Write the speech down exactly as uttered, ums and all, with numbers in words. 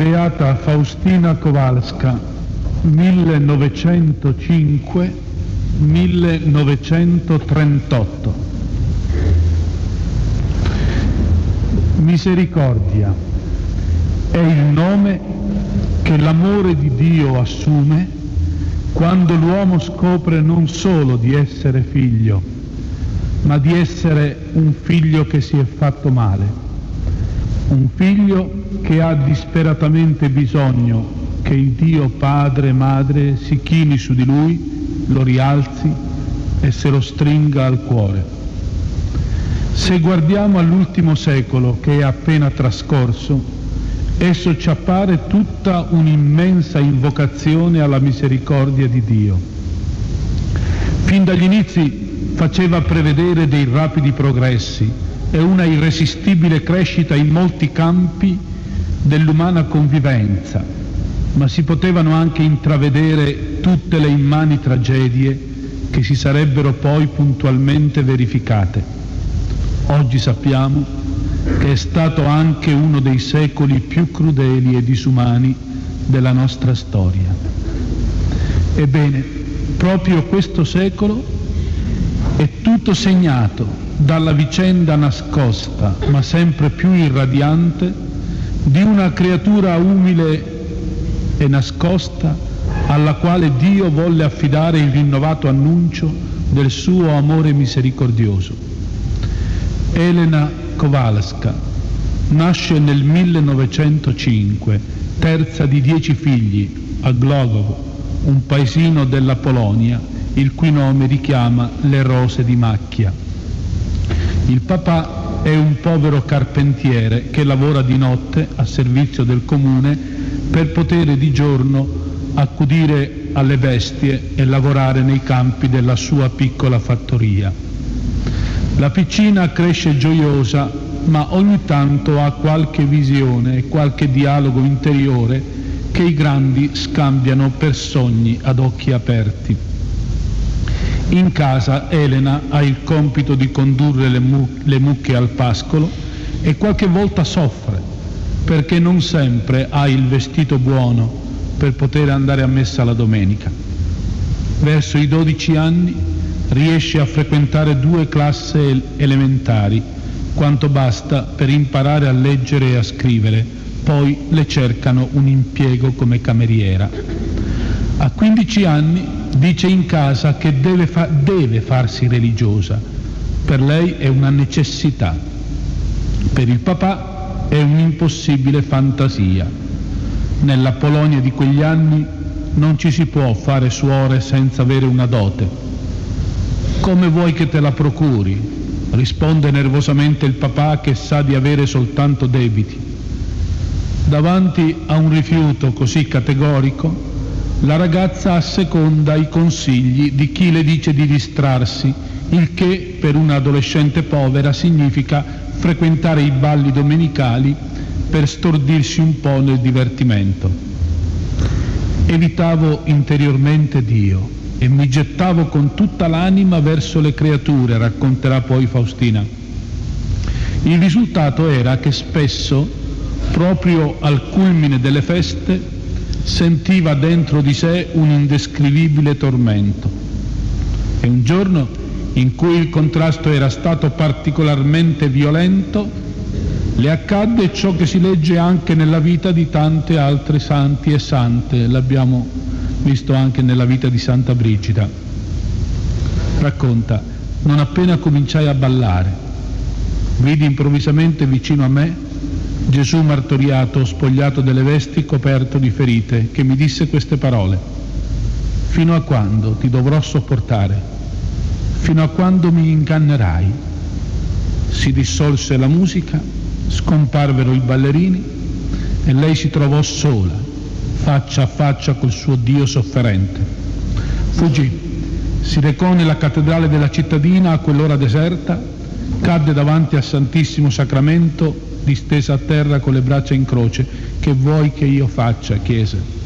Beata Faustina Kowalska, millenovecentocinque millenovecentotrentotto. Misericordia è il nome che l'amore di Dio assume quando l'uomo scopre non solo di essere figlio, ma di essere un figlio che si è fatto male, un figlio che ha disperatamente bisogno che il Dio Padre e Madre si chini su di lui, lo rialzi e se lo stringa al cuore. Se guardiamo all'ultimo secolo che è appena trascorso, esso ci appare tutta un'immensa invocazione alla misericordia di Dio. Fin dagli inizi faceva prevedere dei rapidi progressi e una irresistibile crescita in molti campi dell'umana convivenza, ma si potevano anche intravedere tutte le immani tragedie che si sarebbero poi puntualmente verificate. Oggi sappiamo che è stato anche uno dei secoli più crudeli e disumani della nostra storia. Ebbene, proprio questo secolo è tutto segnato dalla vicenda nascosta, ma sempre più irradiante, di una creatura umile e nascosta alla quale Dio volle affidare il rinnovato annuncio del suo amore misericordioso. Elena Kowalska nasce nel millenovecentocinque, terza di dieci figli, a Głogów, un paesino della Polonia, il cui nome richiama le rose di macchia. Il papà è un povero carpentiere che lavora di notte a servizio del comune per poter di giorno accudire alle bestie e lavorare nei campi della sua piccola fattoria. La piccina cresce gioiosa, ma ogni tanto ha qualche visione e qualche dialogo interiore che i grandi scambiano per sogni ad occhi aperti. In casa Elena ha il compito di condurre le, mu- le mucche al pascolo e qualche volta soffre perché non sempre ha il vestito buono per poter andare a messa la domenica. Verso i dodici anni riesce a frequentare due classi elementari, quanto basta per imparare a leggere e a scrivere, poi le cercano un impiego come cameriera. A quindici anni dice in casa che deve, fa- deve farsi religiosa, per lei è una necessità, per il papà è un'impossibile fantasia. Nella Polonia di quegli anni non ci si può fare suore senza avere una dote. Come vuoi che te la procuri? Risponde nervosamente il papà, che sa di avere soltanto debiti. Davanti a un rifiuto così categorico, la ragazza asseconda i consigli di chi le dice di distrarsi, il che per una adolescente povera significa frequentare i balli domenicali per stordirsi un po' nel divertimento. Evitavo interiormente Dio e mi gettavo con tutta l'anima verso le creature, racconterà poi Faustina. Il risultato era che spesso, proprio al culmine delle feste, sentiva dentro di sé un indescrivibile tormento. E un giorno, in cui il contrasto era stato particolarmente violento, le accadde ciò che si legge anche nella vita di tante altre santi e sante, l'abbiamo visto anche nella vita di Santa Brigida. Racconta: non appena cominciai a ballare, vidi improvvisamente vicino a me Gesù martoriato, spogliato delle vesti, coperto di ferite, che mi disse queste parole: fino a quando ti dovrò sopportare? Fino a quando mi ingannerai? Si dissolse la musica, scomparvero i ballerini e lei si trovò sola, faccia a faccia col suo Dio sofferente. Fuggì, si recò nella cattedrale della cittadina a quell'ora deserta, cadde davanti al Santissimo Sacramento, distesa a terra con le braccia in croce. Che vuoi che io faccia? Chiese.